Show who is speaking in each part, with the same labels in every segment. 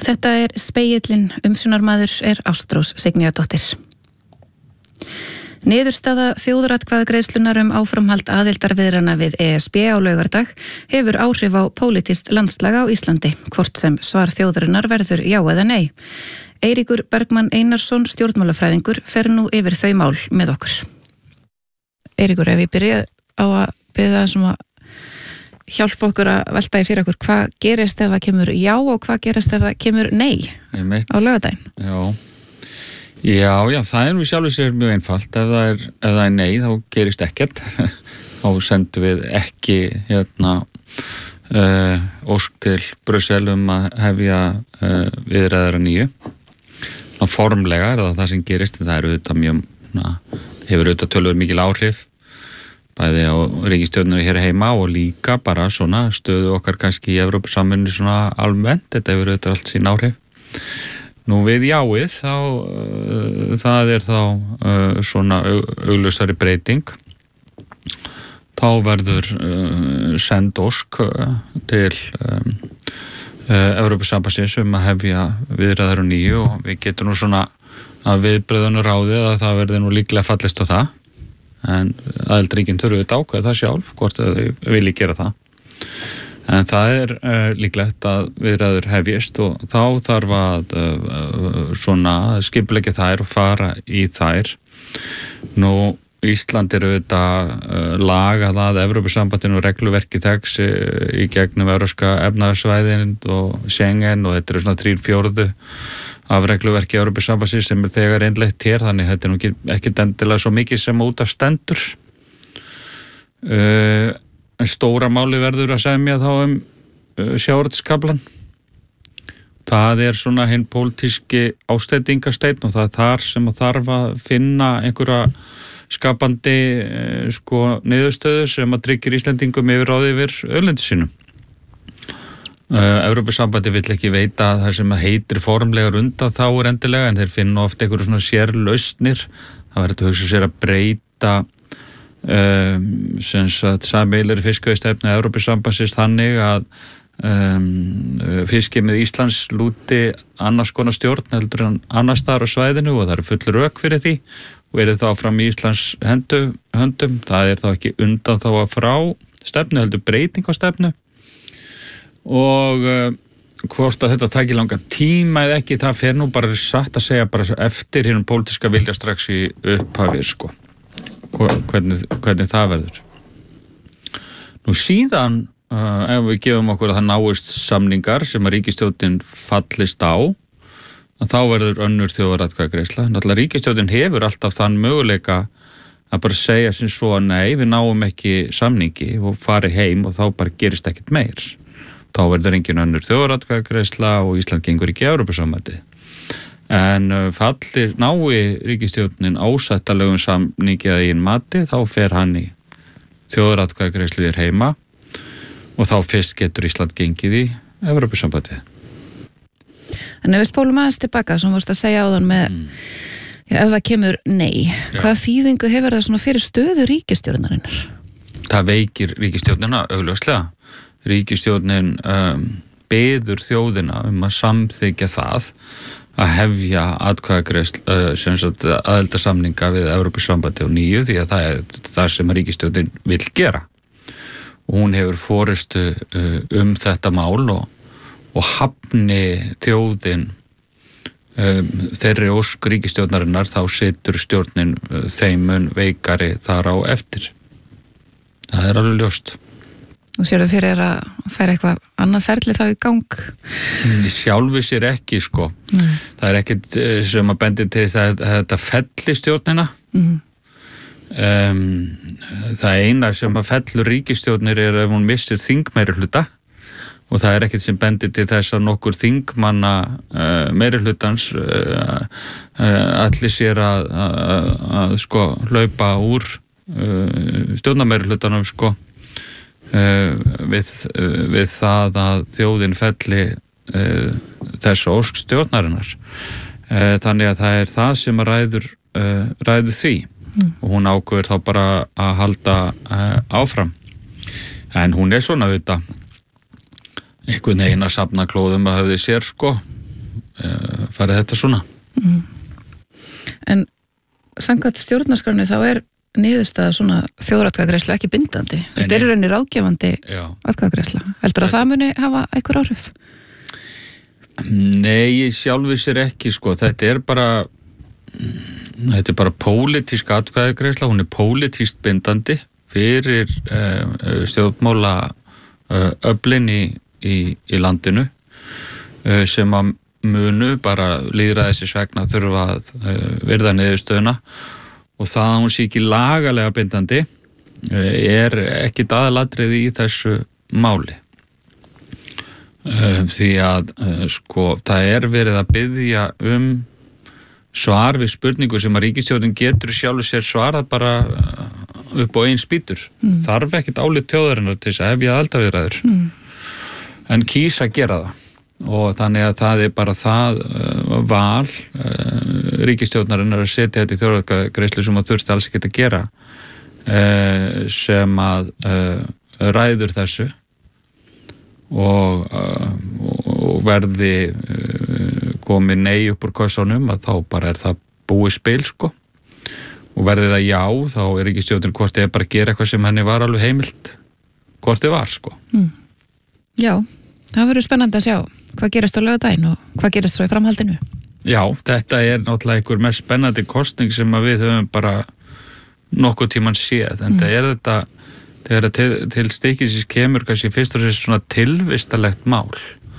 Speaker 1: Þetta Spegillinn, umsjónarmaður Ástrós Signíðardóttir. Niðurstaða þjóðaratkvæðagreiðslunnar áframhald aðildarviðræðna við ESB á laugardag hefur áhrif á pólitískt landslag á Íslandi, hvort sem svar þjóðarinnar verður já eða nei. Eiríkur Bergmann Einarsson, stjórnmálafræðingur, fer nú yfir þau mál með okkur. Eiríkur, ef ég byrja á að biðja þessum að hjálpa okkur að velta í fyrir okkur, hvað gerist ef það kemur já og hvað gerist ef það kemur nei á laugardaginn? Já, það nú sjálfur sér mjög einfalt. Ef það er nei, þá gerist ekkert. Þá sendum við ekki ósk til Brussel að hefja viðræður að nýju. Formlega er það sem gerist, en það er auðvitað hefur auðvitað töluvert mikil áhrif bæði á ríkisstjórnina hér heima og líka bara svona stöðu okkar kannski í Evrópusamvinnu svona almennt. Þetta hefur auðvitað allt sín áhrif. Nú við jáið, það er þá svona augljósari breyting. Þá verður send ósk til Evrópusambandsins að hefja viðræður á nýju og við getum nú svona að viðbröðunum ráðið að það verður nú líklega fallist á það. En aðildarríkin þurfa að ákveða það sjálf, hvort þau vilji gera það. En það er líklegt að viðræður hefjist og þá þarf að svona skipuleggja þær og fara í þær. Nú Ísland auðvitað lagað að Evrópusambandinu og regluverki þess í gegnum evrópska efnahagssvæðin og Schengen og þetta svona 3/4 af regluverki Evrópusambandsins sem þegar innleitt hér, þannig þetta nú ekki endilega svo mikið sem út af stendur. En stóra máli verður að semja þá sjávarútvegskaflann. Það svona hinn pólitíski ásteytingasteinn og það þar sem þarf að finna einhverja skapandi niðurstöðu sem að tryggir Íslendingum yfirráð yfir auðlindi sínum. Evrópusambandi vill ekki veita það sem heitir formlegar undanþágur endilega, en þeir finna oft einhverju svona sérlausnir. Það verður að hugsa sér að breyta sameiginlegri fiskveiðistefnu Evrópusambandsins þannig að fiskimið Íslands lúti annars konar stjórn heldur en annars staðar á svæðinu og það eru full rök fyrir því og þá fram í Íslands höndum. Það þá ekki undanþága frá stefnu heldur breyting á stefnu og hvort að þetta taki langa tíma eða ekki, það fer nú bara satt að segja bara eftir hinum pólitíska vilja strax í upphafi hvernig það verður. Nú síðan ef við gefum okkur að það náist samningar sem að ríkisstjórnin fallist á, að þá verður önnur þjóðaratkvæðagreiðsla. Náttúrulega ríkisstjórnin hefur alltaf þann möguleika að bara segja sem svo að nei, við náum ekki samningi og fari heim og þá bara gerist ekkert meir. Þá verður engin önnur þjóðaratkvæðagreiðsla og Ísland gengur ekki Evrópusambandið. En nái ríkisstjórnin ásættanlegum samningi að eigin mati, þá fer hann í þjóðaratkvæðagreiðslu hér heima og þá fyrst getur Ísland gengið í Evrópusambandið. En ef við spólum aðeins tilbaka, sem vorst að segja áðan með ef það kemur nei, hvaða þýðingu hefur það svona fyrir stöðu ríkisstjórnarinnar?
Speaker 2: Það veikir ríkisstjórnina augljóslega. Ríkisstjórnin biður þjóðina að samþykkja það að hefja aðildarsamninga við Evrópusambandið á nýju því að það það sem ríkisstjórnin vill gera. Og hún hefur forystu þetta mál og hafni þjóðin þeirri ósk ríkisstjórnarinnar, þá situr stjórnin þeim veikari þar á eftir. Það alveg ljóst.
Speaker 1: Og sérðu fyrir að færa eitthvað annað ferli þá í gang?
Speaker 2: Sjálfu sér ekki, Það er ekkert sem að bendi til þess að þetta felli stjórnina. Það eina sem að fellur ríkisstjórnir er ef hún missir þingmeirihluta og það er ekkert sem bendi til þess að nokkur þingmanna meirihlutans allir sér að hlaupa úr stjórnarmeirihlutanum við það að þjóðin felli þessu ósk stjórnarinnar. Þannig að það er það sem ræður því og hún ákveður þá bara að halda áfram. En hún svona auðvitað einhvern veginn að safna klóðum að höfði sér farið þetta svona.
Speaker 3: En samkvæmt stjórnarskránni þá niðurstaða svona þjóðaratkvæðagreiðslu ekki bindandi. Þetta rauninni ráðgefandi atkvæðagreiðsla. Heldur að það muni hafa einhver áhrif?
Speaker 2: Nei, sjálfur sér ekki, sko. Þetta er bara pólitísk atkvæðagreiðsla, hún pólitískt bindandi fyrir stjórnmála öflin í landinu sem að munu bara lýðræðisins vegna þurfa að virða niðurstöðuna og það að hún sé ekki lagalega bindandi ekki aðalatriði í þessu máli. Því að sko, það verið að biðja svar við spurningu sem að ríkisstjórnin getur sjálfur sér svarað bara upp á einn spýtur. Þarf ekkert álit þjóðarinnar til þess að hefja aðildarviðræður. En kýs að gera það. Og þannig að það bara það val ríkisstjórnarinnar að setja þetta í þjóðaratkvæðagreiðslu sem að þurfti alls ekki að gera sem að ræður þessu og verði komið nei upp úr kössunum að þá bara það búið spil, sko, og verði það já, þá ríkisstjórnin hvort bara að gera eitthvað sem henni var alveg heimilt hvort þið var, sko.
Speaker 3: Já, það verður spennandi að sjá hvað gerist á laugardaginn og hvað gerist svo í framhaldinu.
Speaker 2: Já, þetta náttúrulega einhver mest spennandi kosning sem að við höfum bara nokkuð tíman séð, en það þetta þegar til stykkisins kemur kannski fyrst og sérst svona tilvistalegt mál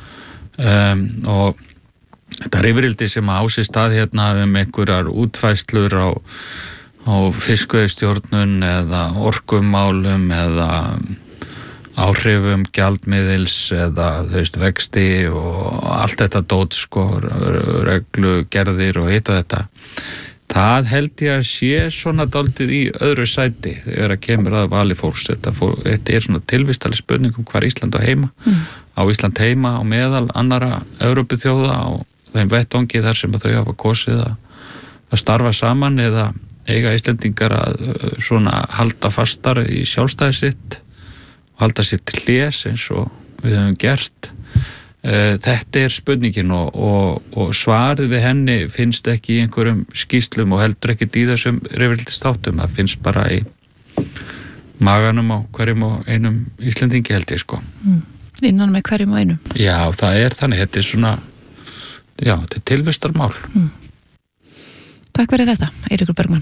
Speaker 2: og þetta yfirildi sem á sér stað hérna einhverjar útfærslur á fiskveiðistjórnun eða orkumálum eða áhrifum gjaldmiðils eða vexti og allt þetta dót, sko, reglugerðir og hitt og þetta. Það held ég að sé svona dálítið í öðru sæti þegar að kemur að vali fólks. Þetta svona tilvistaleg spurning hvar Ísland á heima, á Ísland heima og meðal annara Evrópuþjóða á þeim vettvangi þar sem þau hafa kosið að starfa saman eða eiga Íslendingar að svona halda fastar í sjálfstæði sitt og halda sér til hlés eins og við höfum gert. Þetta spurningin og svarið við henni finnst ekki í einhverjum skýrslum og heldur ekki í þessum rifrildistáttum. Það finnst bara í maganum á hverjum og einum Íslendingi, held ég, sko.
Speaker 3: Innan með hverjum og einum.
Speaker 2: Já, það þannig. Þetta svona, já, þetta tilvistarmál.
Speaker 3: Takk fyrir þetta, Eiríkur Bergmann.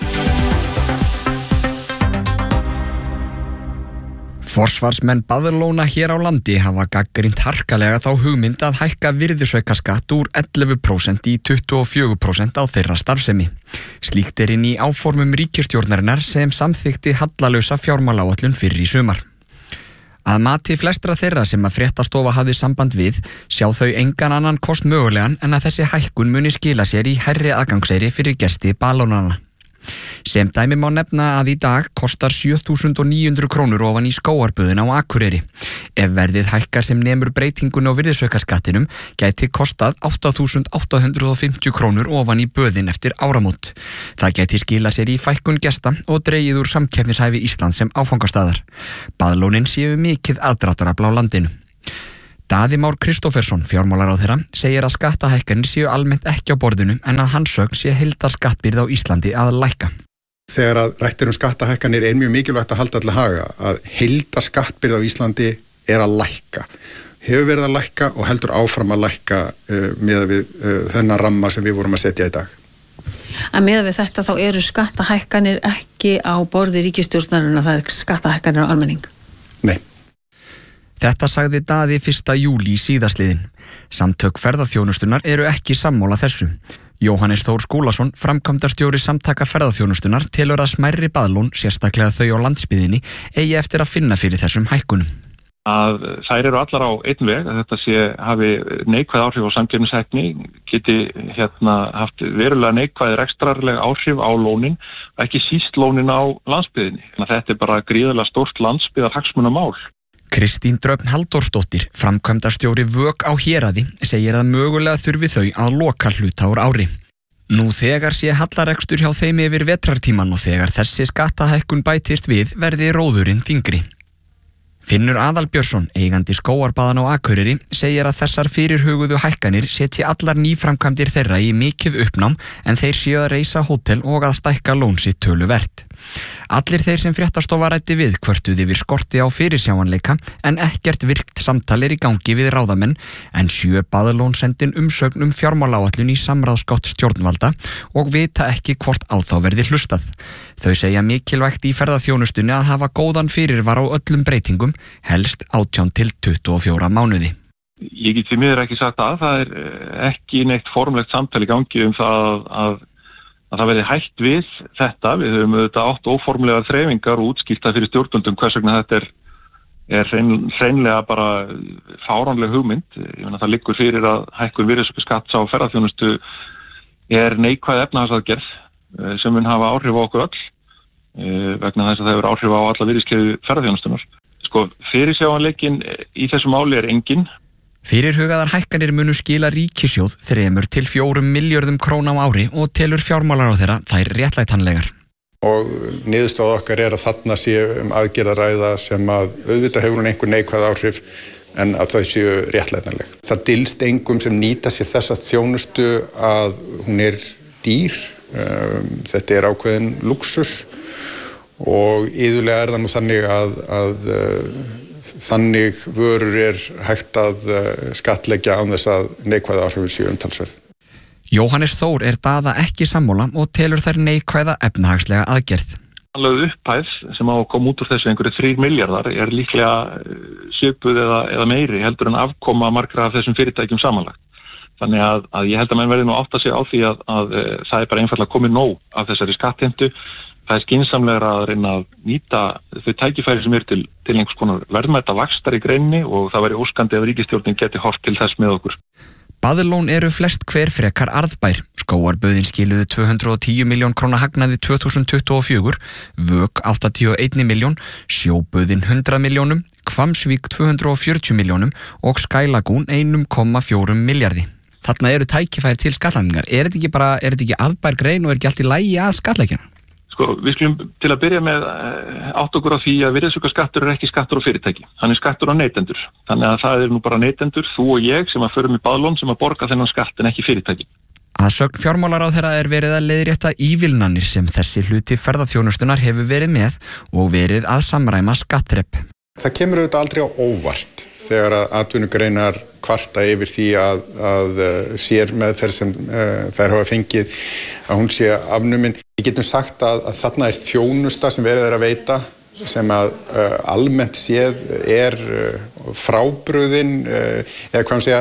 Speaker 4: Forsvarsmenn Badalona hér á landi hafa gagnrýnt harkalega þá hugmynd að hækka virðisaukaskatt úr 11% í 24% á þeirra starfsemi. Slíkt inn í áformum ríkisstjórnarinnar sem samþykkti hallalausa fjármálaáætlun fyrir í sumar. Að mati flestra þeirra sem að Fréttastofa hafði samband við sjá þau engan annan kost mögulegan en að þessi hækkun muni skila sér í hærri aðgangseyri fyrir gesti Badalonana. Sem dæmi má nefna að í dag kostar 7.900 krónur ofan í skóarböðin á Akureyri. Ef verðið hækkar sem nemur breytingun á virðisaukaskattinum gæti kostað 8.850 krónur ofan í böðin eftir áramót. Það gæti skila sér í fækkun gesta og dregið úr samkeppnishæfi Íslands sem áfangastaðar. Badalónin séu mikið aðdráttarafl á landinu. Daði Már Kristófersson, fjármálaráðherra, segir að skattahækkanir séu almennt ekki á borðinu en að hans sögn sé heildarskattbyrði á Íslandi að lækka.
Speaker 5: Þegar að rætt skattahækkanir mjög mikilvægt að halda til haga að heildarskattbyrði á Íslandi að lækka. Hefur verið að lækka og heldur áfram að lækka miðað við þennan ramma sem við vorum að setja í dag.
Speaker 6: Að miðað við þetta þá eru skattahækkanir ekki á borði ríkisstjórnarinnar, það skattahækkanir á almenning?
Speaker 5: Nei.
Speaker 4: Þetta sagði Daði 1. júlí síðastliðin. Samtök ferðaþjónustunar eru ekki sammála þessu. Jóhannes Þór Skúlason, framkvæmdastjóri Samtaka ferðaþjónustunar, telur að smærri Badalón, sérstaklega þau á landsbyggðinni, eigi eftir að finna fyrir þessum hækkunum.
Speaker 7: Að þær eru allar á einn veg, að þetta hafi neikvæð áhrif á samkeppnishæfni, geti haft verulega neikvæð rekstrarleg áhrif á lónin, ekki síst lónin á landsbyggðinni. Þetta bara gríðarlega stórt landsbyggðarhagsmunamál.
Speaker 4: Kristín Dröfn Halldórsdóttir, framkvæmdastjóri Vök á Héraði, segir að mögulega þurfi þau að loka hluta úr ári. Nú þegar sé hallarekstur hjá þeim yfir vetrartíman og þegar þessi skattahækkun bætist við verði róðurinn þyngri. Finnur Aðalbjörnsson, eigandi skógarbaðan á Akureyri, segir að þessar fyrirhuguðu hækkanir setji allar nýframkvæmdir þeirra í mikið uppnám en þeir séu að reisa hótel og að stækka lón sitt töluvert. Allir þeir sem fréttastofa ræddi við kvörtuðu yfir skorti á fyrirsjáanleika en ekkert virkt samtal í gangi við ráðamenn en 7 baðalón sendin umsögn fjármálaáætlun í samráðsgátt stjórnvalda og vita ekki hvort á þá verði hlustað. Þau segja mikilvægt í ferðaþjónustunni að hafa góðan fyrirvar á öllum breytingum, helst 18 til 24 mánuði.
Speaker 7: Ég get því miður ekki sagt að það ekki neitt formlegt samtal í gangi það að það verði hægt við þetta. Við höfum auðvitað átt óformlegar þreifingar og útskýrta fyrir stjórnvöldum hvers vegna þetta er hreinlega bara fáránleg hugmynd. Ég meina það liggur fyrir að hækkun virðisaukaskatts á ferðaþjónustu er neikvæð efnahagsaðgerð sem mun hafa áhrif á okkur öll vegna þess að það hefur áhrif á alla virðiskeið ferðaþjónustunar. Fyrirsjáanleikinn í þessu máli er enginn.
Speaker 4: Fyrirhugaðar hækkanir munu skila ríkissjóð 3 til 4 milljörðum króna á ári og telur fjármálaráðherra þær réttlætanlegar.
Speaker 5: Og niðurstaða okkar er að þarna sé aðgerð að ræða sem að auðvitað hefur hún einhver neikvæð áhrif en að þau séu réttlætanleg. Það dylst engum sem nýta sér þessa þjónustu að hún er dýr. Þetta er ákveðin luxus og iðulega er það nú þannig að þannig vörur er hægt að skattleggja án þess að neikvæða áhrifin séu umtalsverð.
Speaker 4: Jóhannes Þór er Daða ekki sammála og telur þær neikvæða efnahagslega aðgerð.
Speaker 7: Alveg upphæð sem á að koma út úr þessu einhverju 3 milljarðar er líklega svipuð eða meiri heldur en afkoma margra af þessum fyrirtækjum samanlagt. Þannig að ég held að menn verði nú átta sig á því að það er bara einfaldlega komið nóg af þessari skattheimtu. Það er skynsamlegra að reyna að nýta þau tækifæri sem til einhvers konar verðmæta vaxtar í greininni og það væri óskandi að ríkisstjórnin geti horft til þess með okkur.
Speaker 4: Baðlón eru flest hver frekar arðbær. Skógarböðin skiluðu 210 milljón króna hagnaði 2024, Vök 81 milljón, Sjóböðin 100 milljónum, Hvammsvík 240 milljónum og Skylagún 1,4 milljarði. Þarna eru tækifæri til skattlagningar. Er þetta ekki arðbær grein og er ekki allt í lagi að skattleggja?
Speaker 7: Við skulum til að byrja með átt okkur á því að virðisaukaskattur er ekki skattur á fyrirtæki. Hann er skattur á neytendur. Þannig að það er nú bara neytendur, þú og ég, sem að förum í baðlón sem að borga þennan skatt en ekki fyrirtæki.
Speaker 4: Að sögn fjármálaráðherra er verið að leiðrétta ívilnanir sem þessi hluti ferðaþjónustunar hefur verið með og verið að samræma skattþrep.
Speaker 5: Það kemur auðvitað aldrei á óvart þegar að atvinnugreinar kvarta yfir því að sér meðferð sem þær hafa fengið að hún sé afnumin. Við getum sagt að þarna er þjónusta sem verið að veita sem að almennt séð er frábrugðin eða hvað segja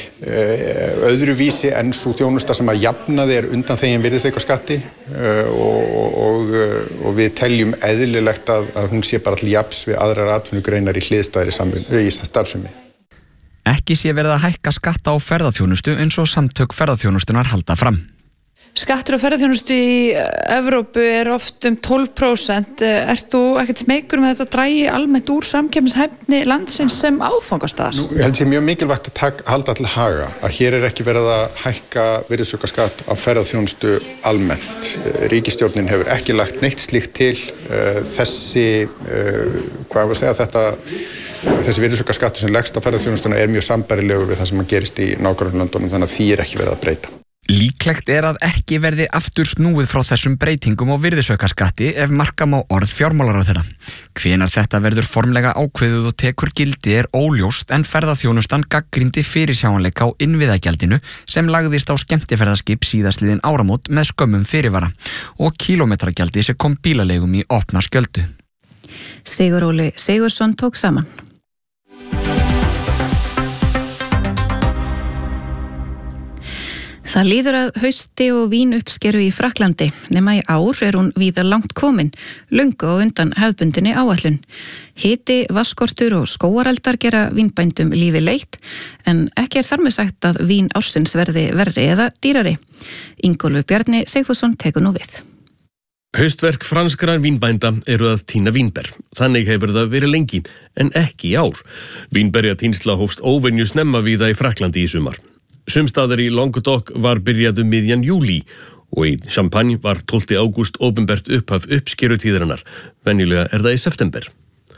Speaker 5: öðruvísi en svo þjónusta sem að jafnaði er undan þegin virðisaukaskatti og við teljum eðlilegt að hún sé bara til jafns við aðrar atvinnugreinar í hliðstæðri í starfsemi.
Speaker 4: Ekki sé verið að hækka skatta á ferðaþjónustu eins og samtök ferðaþjónustunar halda fram.
Speaker 8: Skattur á ferðaþjónustu í Evrópu er oft 12%. Ert þú ekkert smeykur með þetta dragi almennt úr samkeppnishæfni landsins sem áfangastaðar?
Speaker 5: Ég held sér mjög mikilvægt að halda til haga að hér er ekki verið að hækka virðisaukaskatt á ferðaþjónustu almennt. Ríkisstjórnin hefur ekki lagt neitt slíkt til. Þessi virðisaukaskattur sem leggst á ferðaþjónustuna er mjög sambærilegur við það sem gerist í nágrannalöndunum, þannig að því er ekki verið að breyta.
Speaker 4: Líklegt er að ekki verði aftur snúið frá þessum breytingum á virðisaukaskatti ef marka má orð fjármálaráðherra. Hvenær þetta verður formlega ákveðið og tekur gildi er óljóst en ferðaþjónustan gagnrýndi fyrirsjáanleika á innviðagjaldinu sem lagðist á skemmtiferðaskip síðastliðin áramót með skömmum fyrirvara og kílómetragjaldi sem kom bílaleigum í opna skjöldu.
Speaker 3: Sigur Óli Sigursson tók saman. Það líður að hausti og vínuppskeru í Frakklandi, nema í ár er hún víða langt komin, löngu og undan hefðbundinni áætlun. Hiti, vatnsskortur og skógareldar gera vínbændum lífi leitt, en ekki er þar með sagt að vín ársins verði verri eða dýrari. Ingólfur Bjarni Sigfússon tekur nú við.
Speaker 9: Haustverk franskra vínbænda eru að tína vínber. Þannig hefur það verið lengi, en ekki í ár. Vínberjatínsla hófst óvenju snemma víða í Frakklandi í sumar. Sumstaðar í Languedoc var byrjað miðjan júlí og í Champagne var 12. ágúst opinbert upphaf uppskerutíðarinnar. Venjulega er það í september.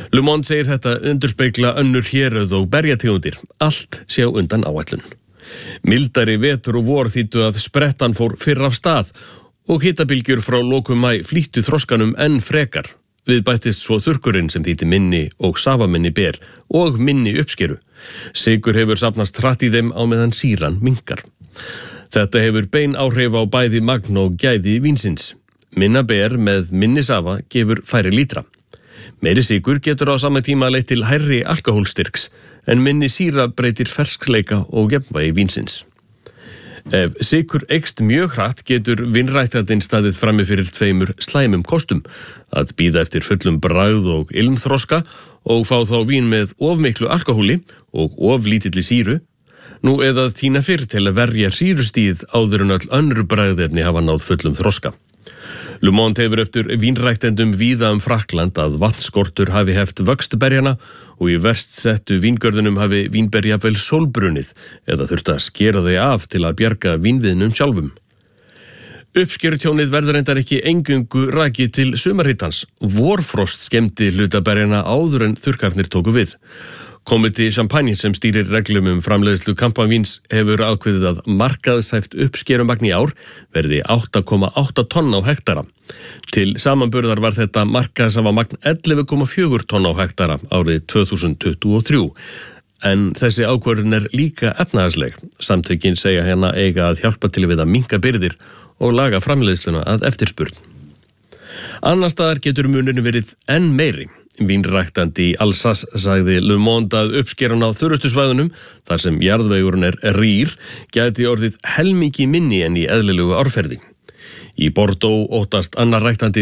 Speaker 9: Le Monde segir þetta undurspegla önnur héröð og berjategundir. Allt sé á undan áætlun. Mildari vetur og vor þýddu að sprettan fór fyrr af stað og hitabylgjur frá lokum maí flýttu þroskanum enn frekar. Við bættist svo þurrkurinn sem þýddi minni og safaminni ber og minni uppskeru. Sykur hefur safnast hratt í þeim á meðan sýran minnkar. Þetta hefur bein áhrif á bæði magn og gæði vínsins. Minna ber með minni safa gefur færri lítra. Meiri sykur getur á sama tíma leitt til hærri alkohólstyrks en minni sýra breytir ferskleika og jafnvægi vínsins. Ef sykur eykst mjög hratt getur vinræktandinn staðið frammi fyrir tveimur slæmum kostum, að bíða eftir fullum bragð og ilmþroska og fá þá vín með of miklu alkohóli og of lítilli sýru, nú eða tína fyrr til að verja sýrustíð áður en öll önnur bragðefni hafa náð fullum þroska. Le Monde hefur eftir vínræktendum víða Frakkland að vatnsskortur hafi heft vöxt berjana og í verst settu víngörðunum hafi vínber jafnvel sólbrunnið eða þurft að skera þau af til að bjarga vínviðnum sjálfum. Uppskerutjónið verður reyndar ekki eingöngu rakið til sumarhitans. Vorfrost skemmti hluta berjana áður en þurrkarnir tóku við. Komiti Champagne sem stýrir reglum framleiðslu kampavíns hefur ákveðið að markaðshæft uppskerumagn í ár verði 8,8 tonn á hektara. Til samanburðar var þetta markaðshafa magn 11,4 tonn á hektara árið 2023. En þessi ákvörðun líka efnahagsleg. Samtökin segja hérna eiga að hjálpa til við að minnka byrðir og laga framleiðsluna að eftirspurn. Annars staðar getur munurinn verið enn meiri. Vínræktandi í Alsace sagði Le Monde að uppskeran á þurrustu svæðunum, þar sem jarðvegurinn rýr, gæti orðið helmingi minni en í eðlilegu árferði. Í Bordeaux óttast annar ræktandi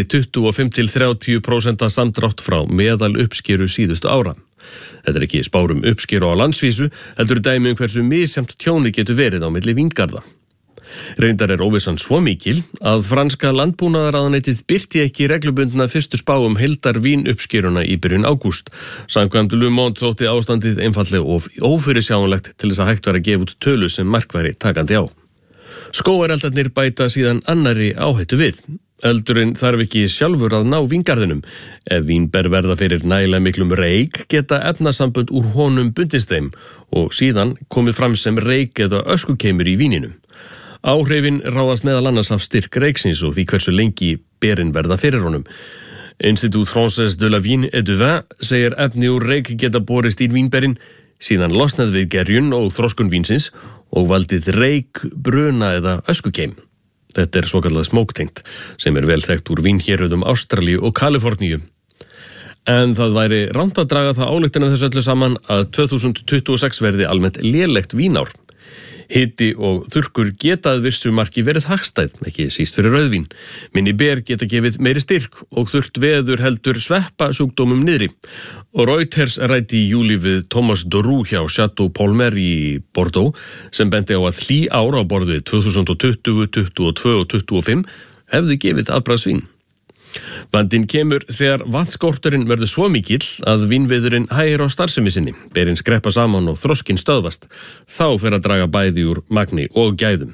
Speaker 9: 25-30% samdrátt frá meðal uppskeru síðustu ára. Þetta ekki spárum uppskeru á landsvísu, heldur dæmi hversu misjafnt tjóni getur verið á milli víngarða. Reyndar óvissan svo mikil að franska landbúnaðarráðuneytið birti ekki reglubundna fyrstu spá heildar vínuppskeruna í byrjun ágúst. Samkvæmt Le Monde þótti ástandið einfaldlega ófyrirsjáanlegt til þess að hægt var að gefa út tölu sem markværi takandi á. Skógareldarnir bæta síðan annarri áhættu við. Eldurinn þarf ekki sjálfur að ná víngarðinum. Ef vínber verða fyrir nægilega miklum reyk geta efnasambönd úr honum bundist þeim og síðan komið fram sem reyk eða öskukeimur í víninu. Áhrifin ráðast meðal annars af styrk reyksins og því hversu lengi berin verða fyrir honum. Institut Français de la Vigne et du Vin segir efni úr reyk geta borist í vínberin, síðan losnað við gerjun og þroskun vínsins og valdið reyk, bruna eða öskukeim. Þetta svokallað smóktengt sem vel þekkt úr vínhéröðum Ástralíu og Kaliforníu. En það væri rangt að draga það ályktina þessu öllu saman að 2026 verði almennt lélegt vínár. Hiti og þurrkur geta að vissu marki verið hagstæð, ekki síst fyrir rauðvín. Minni ber geta gefið meiri styrk og þurrt veður heldur sveppa sjúkdómum niðri. Og Reuters ræddi í júli við Thomas Doru hjá Chateau Polmer í Bordeaux sem benti á að hlý ár á borðu 2020, 2022 og 2025 hefðu gefið afbragðsvín. Vandinn kemur þegar vatnsskorturinn verður svo mikill að vínviðurinn hægir á starfsemi sinni, berin skreppa saman og þroskinn stöðvast. Þá fer að draga bæði úr magni og gæðum.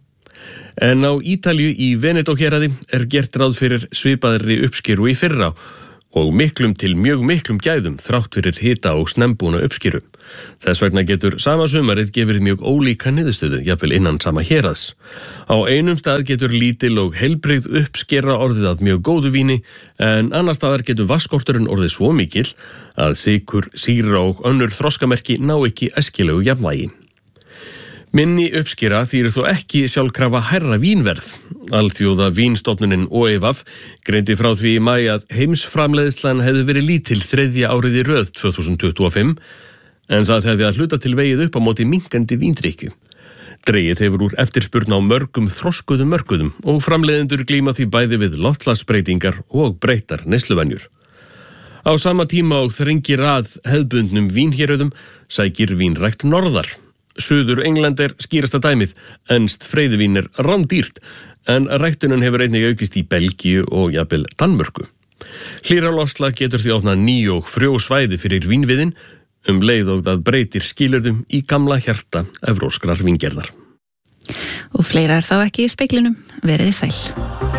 Speaker 9: En á Ítalíu í Veneto-héraði gert ráð fyrir svipaðri uppskeru í fyrra og miklum til mjög miklum gæðum þrátt fyrir hita og snembúna uppskeru. Þess vegna getur sama sumarið gefið mjög ólíka niðurstöðu, jafnvel innan sama héraðs. Á einum stað getur lítil og heilbrigð uppskera orðið að mjög góðu víni, en annar staðar getur vatnsskorturinn orðið svo mikill að sykur, sýra og önnur þroskamerki ná ekki æskilegu jafnvægi. Minni uppskera þýðir þó ekki sjálfkrafa hærra vínverð. Alþjóða vínstofnunin OEVAF greindi frá því í maí að heimsframleiðslan hefði verið lítil þriðja árið í röð 2025, en það hefði að hluta til vegið upp á móti minnkandi víndrykkju. Dregið hefur úr eftirspurn á mörgum þroskuðum mörkuðum og framleiðendur glíma því bæði við loftslagsbreytingar og breyttar neysluvenjur. Á sama tíma og þrengir að hefðbundnum vínhéröðum sækir vínrækt norðar. Suður England skýrasta dæmið, enskt freyðivín rándýrt, en ræktunin hefur einnig aukist í Belgíu og jafnvel Danmörku. Hlýra loftslag getur því opnað ný og frjó svæði fyrir vínviðin, leið og það breytir skilyrðum í gamla hjarta evrópskrar víngerðar.
Speaker 3: Og fleira þá ekki í speglinum, veriði sæl.